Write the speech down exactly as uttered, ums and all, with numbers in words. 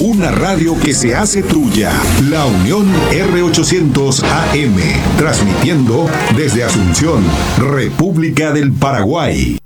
Una radio que se hace tuya. La Unión R ochocientos A M. Transmitiendo desde Asunción, República del Paraguay.